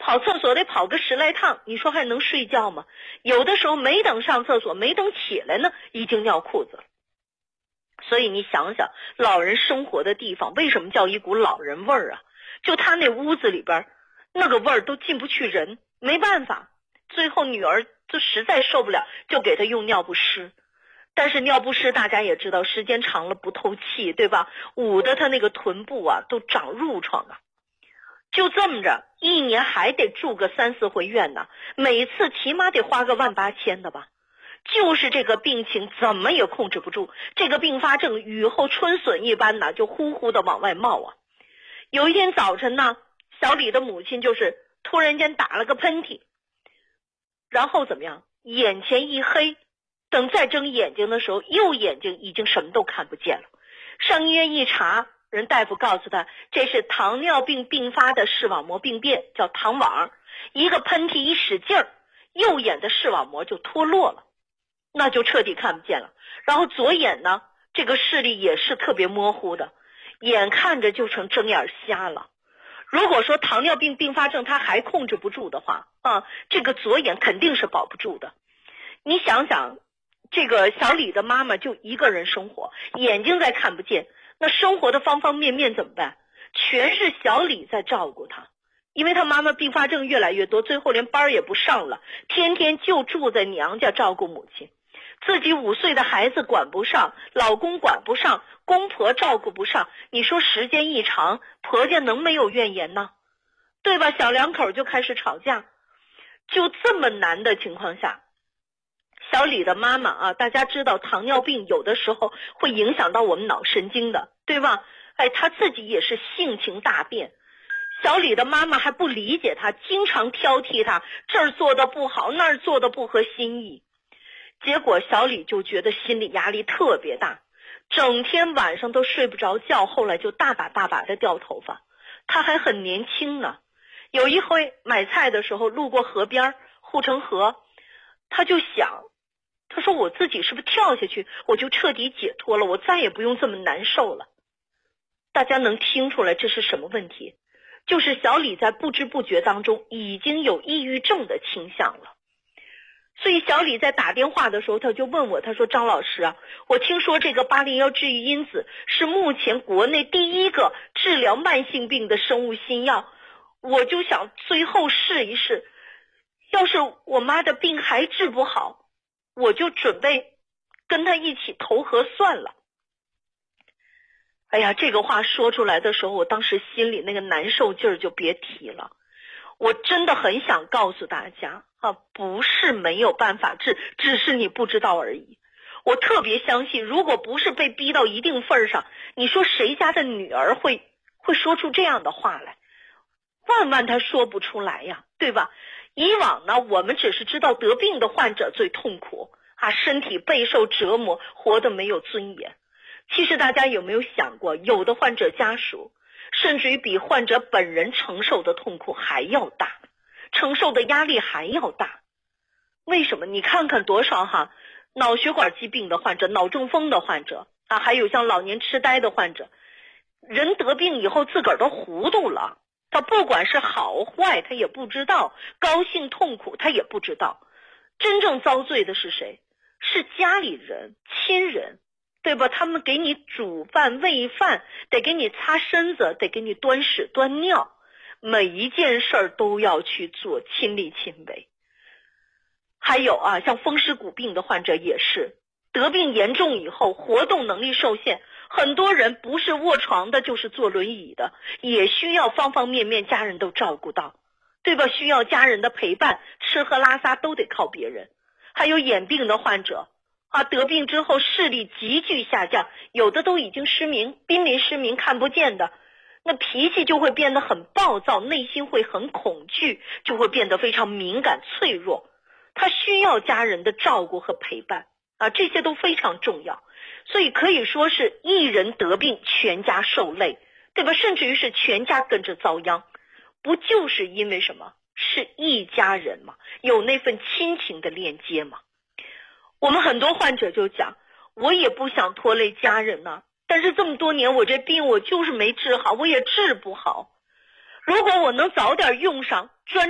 跑厕所得跑个10来趟，你说还能睡觉吗？有的时候没等上厕所，没等起来呢，已经尿裤子了。所以你想想，老人生活的地方为什么叫一股老人味儿啊？就他那屋子里边那个味儿都进不去人，没办法，最后女儿就实在受不了，就给他用尿不湿。但是尿不湿大家也知道，时间长了不透气，对吧？捂得他那个臀部啊都长褥疮啊。就这么着，1年还得住个3、4回院呢，每次起码得花个18000的吧。就是这个病情怎么也控制不住，这个并发症雨后春笋一般呢，就呼呼的往外冒啊。有一天早晨呢，小李的母亲就是突然间打了个喷嚏，然后怎么样？眼前一黑，等再睁眼睛的时候，右眼睛已经什么都看不见了。上医院一查，人大夫告诉他，这是糖尿病并发的视网膜病变，叫糖网。一个喷嚏一使劲儿，右眼的视网膜就脱落了，那就彻底看不见了。然后左眼呢，这个视力也是特别模糊的，眼看着就成睁眼瞎了。如果说糖尿病并发症他还控制不住的话这个左眼肯定是保不住的。你想想，这个小李的妈妈就一个人生活，眼睛再看不见，那生活的方方面面怎么办？全是小李在照顾他。因为他妈妈并发症越来越多，最后连班也不上了，天天就住在娘家照顾母亲。自己5岁的孩子管不上，老公管不上，公婆照顾不上，你说时间一长，婆家能没有怨言呢？对吧？小两口就开始吵架。就这么难的情况下，小李的妈妈大家知道糖尿病有的时候会影响到我们脑神经的，对吧？她自己也是性情大变。小李的妈妈还不理解他，经常挑剔他，这儿做的不好，那儿做的不合心意。结果小李就觉得心理压力特别大，整天晚上都睡不着觉，后来就大把大把的掉头发。他还很年轻呢，有一回买菜的时候路过河边护城河，他就想，他说我自己是不是跳下去我就彻底解脱了，我再也不用这么难受了。大家能听出来这是什么问题？就是小李在不知不觉当中已经有抑郁症的倾向了。所以小李在打电话的时候，他就问我，他说张老师啊，我听说这个801治愈因子是目前国内第一个治疗慢性病的生物新药，我就想最后试一试，要是我妈的病还治不好，我就准备跟他一起投河算了。哎呀，这个话说出来的时候，我当时心里那个难受劲儿就别提了。我真的很想告诉大家不是没有办法治，只是你不知道而已。我特别相信，如果不是被逼到一定份上，你说谁家的女儿会说出这样的话来？万万他说不出来呀，对吧？以往呢，我们只是知道得病的患者最痛苦身体备受折磨，活得没有尊严。其实大家有没有想过，有的患者家属甚至于比患者本人承受的痛苦还要大，承受的压力还要大。为什么？你看看多少脑血管疾病的患者，脑中风的患者还有像老年痴呆的患者，人得病以后自个儿都糊涂了，他不管是好坏他也不知道，高兴痛苦他也不知道。真正遭罪的是谁？是家里人、亲人，对吧？他们给你煮饭喂饭，得给你擦身子，得给你端屎端尿，每一件事儿都要去做，亲力亲为。还有像风湿骨病的患者也是，得病严重以后活动能力受限，很多人不是卧床的就是坐轮椅的，也需要方方面面家人都照顾到，对吧？需要家人的陪伴，吃喝拉撒都得靠别人。还有眼病的患者得病之后视力急剧下降，有的都已经失明，濒临失明，看不见的，那脾气就会变得很暴躁，内心会很恐惧，就会变得非常敏感脆弱，他需要家人的照顾和陪伴这些都非常重要。所以可以说是一人得病全家受累，对吧？甚至于是全家跟着遭殃，不就是因为什么？是一家人嘛，有那份亲情的链接嘛。我们很多患者就讲，我也不想拖累家人但是这么多年我这病我就是没治好，我也治不好。如果我能早点用上专